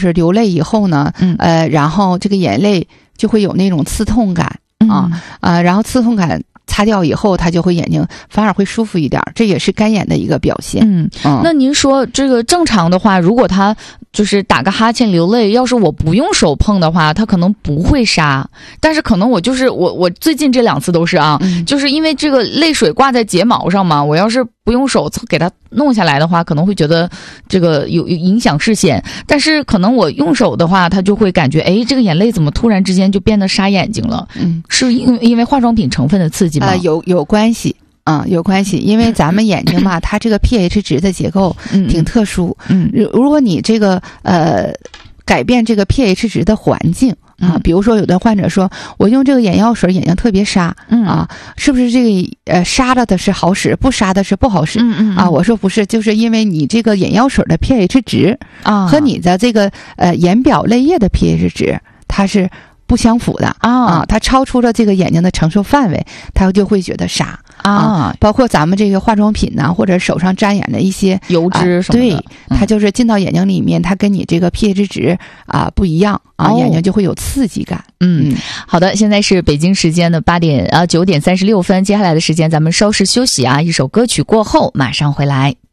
就是流泪以后呢，然后这个眼泪就会有那种刺痛感然后刺痛感擦掉以后，它就会眼睛反而会舒服一点，这也是干眼的一个表现。 那您说这个正常的话，如果他就是打个哈欠流泪，要是我不用手碰的话，他可能不会沙。但是可能我就是我最近这2次都是就是因为这个泪水挂在睫毛上嘛，我要是不用手给它弄下来的话，可能会觉得这个有影响视线。但是可能我用手的话，他就会感觉这个眼泪怎么突然之间就变得沙眼睛了？是因为化妆品成分的刺激吗？ 有关系。有关系，因为咱们眼睛嘛，它这个 pH 值的结构挺特殊。如果你这个改变这个 pH 值的环境比如说有的患者说我用这个眼药水眼睛特别沙是不是这个沙了的是好使，不沙的是不好使我说不是，就是因为你这个眼药水的 pH 值和你的这个眼表泪液的 pH 值它是不相符的它超出了这个眼睛的承受范围，它就会觉得沙包括咱们这个化妆品呢，或者手上沾染的一些油脂什么的， 对，它就是进到眼睛里面，它跟你这个 pH 值不一样眼睛就会有刺激感。 好的，现在是北京时间的9点36分，接下来的时间咱们稍事休息一首歌曲过后马上回来。